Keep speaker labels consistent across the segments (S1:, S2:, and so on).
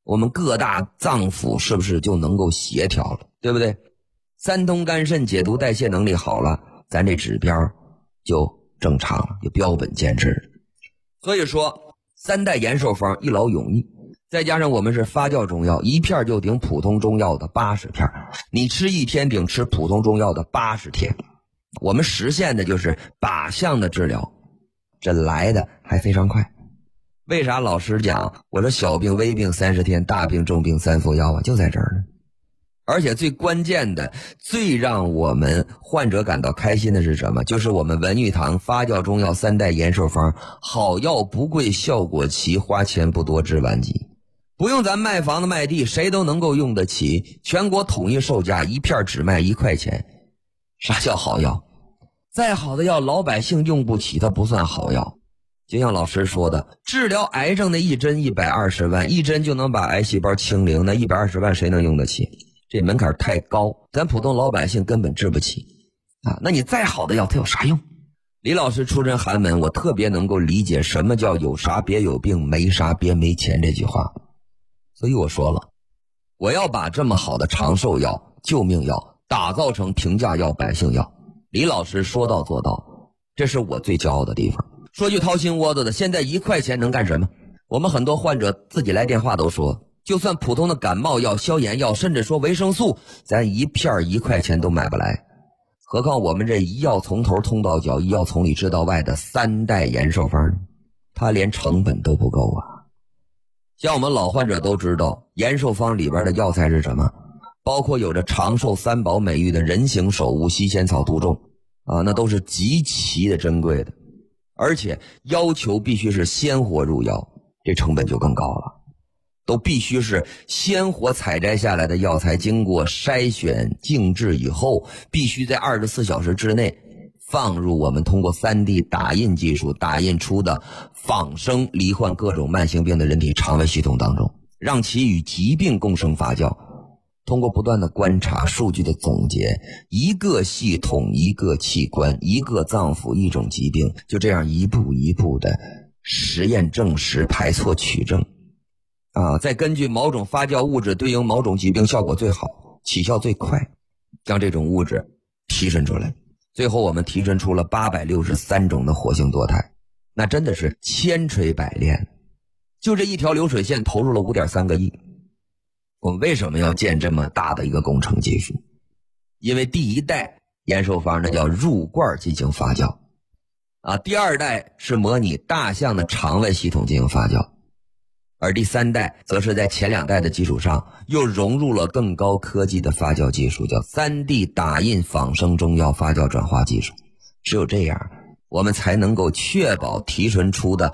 S1: 我们各大脏腑是不是就能够协调了，对不对？三通肝肾解毒代谢能力好了，咱这指标就正常了，就标本兼治。所以说三代延寿方一劳永逸，再加上我们是发酵中药，一片就顶普通中药的80片，你吃一天顶吃普通中药的80天，我们实现的就是靶向的治疗，这来的还非常快。为啥老师讲我说小病微病30天，大病重病3服药啊？就在这儿呢。而且最关键的，最让我们患者感到开心的是什么？就是我们文玉堂发酵中药三代延寿方，好药不贵，效果齐，花钱不多，治晚疾，不用咱卖房子卖地，谁都能够用得起，全国统一售价，一片只卖1块钱。啥叫好药？再好的药老百姓用不起，它不算好药。就像老师说的，治疗癌症的一针120万，一针就能把癌细胞清零，那120万谁能用得起？这门槛太高，咱普通老百姓根本治不起啊！那你再好的药它有啥用？李老师出身寒门，我特别能够理解什么叫有啥别有病，没啥别没钱这句话。所以我说了，我要把这么好的长寿药、救命药打造成平价药、百姓药。李老师说到做到，这是我最骄傲的地方。说句掏心窝子的，现在1块钱能干什么？我们很多患者自己来电话都说，就算普通的感冒药、消炎药，甚至说维生素，咱一片1块钱都买不来，何况我们这医药从头通到脚，医药从里治到外的3代延寿方，它连成本都不够啊。像我们老患者都知道，延寿方里边的药材是什么？包括有着长寿3宝美誉的人形首乌、西仙草、杜仲啊，那都是极其的珍贵的，而且要求必须是鲜活入药，这成本就更高了。都必须是鲜活采摘下来的药材，经过筛选静置以后，必须在24小时之内放入我们通过 3D 打印技术打印出的仿生罹患各种慢性病的人体肠胃系统当中，让其与疾病共生发酵。通过不断的观察、数据的总结，一个系统、一个器官、一个脏腑、一种疾病，就这样一步一步的实验证实、排错取证再根据某种发酵物质对应某种疾病效果最好、起效最快，将这种物质提升出来。最后我们提升出了863种的活性多肽，那真的是千锤百炼。就这一条流水线投入了5.3个亿。我们为什么要建这么大的一个工程技术？因为第1代延寿方那叫入罐进行发酵第2代是模拟大象的肠胃系统进行发酵，而第3代则是在前2代的基础上又融入了更高科技的发酵技术，叫 3D 打印仿生中药发酵转化技术。只有这样，我们才能够确保提纯出的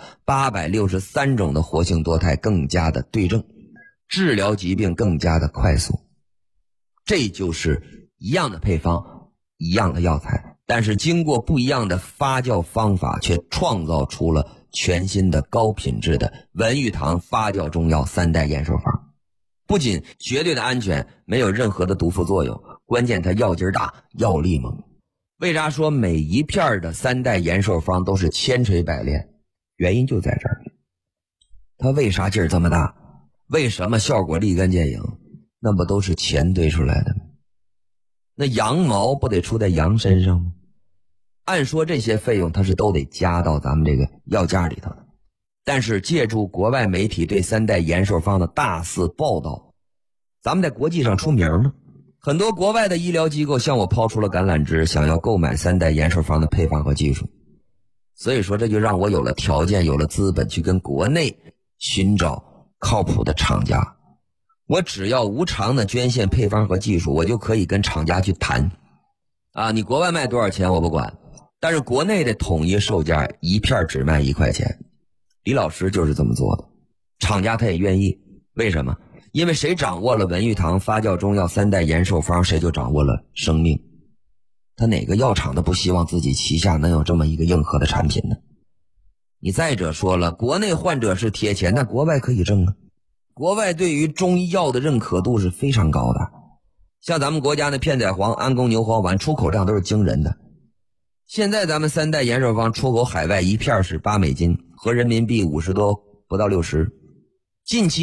S1: 863种的活性多肽更加的对症，治疗疾病更加的快速。这就是一样的配方，一样的药材，但是经过不一样的发酵方法，却创造出了全新的高品质的文玉堂发酵中药3代延寿方。不仅绝对的安全，没有任何的毒副作用，关键它药劲大，药力猛。为啥说每一片的3代延寿方都是千锤百炼？原因就在这儿。它为啥劲儿这么大？为什么效果立竿见影？那不都是钱堆出来的吗？那羊毛不得出在羊身上吗？按说这些费用它是都得加到咱们这个药价里头的，但是借助国外媒体对3代延寿方的大肆报道，咱们在国际上出名了。很多国外的医疗机构向我抛出了橄榄枝，想要购买3代延寿方的配方和技术。所以说这就让我有了条件，有了资本去跟国内寻找靠谱的厂家。我只要无偿的捐献配方和技术，我就可以跟厂家去谈你国外卖多少钱我不管，但是国内的统一售价一片只卖1块钱。李老师就是这么做的，厂家他也愿意。为什么？因为谁掌握了文玉堂发酵中药3代延寿方，谁就掌握了生命。他哪个药厂都不希望自己旗下能有这么一个硬核的产品呢？你再者说了，国内患者是贴钱，那国外可以挣啊。国外对于中医药的认可度是非常高的，像咱们国家的片仔癀、安宫牛黄丸出口量都是惊人的。现在咱们3代延寿方出口海外一片是$8，合人民币50多不到60。近期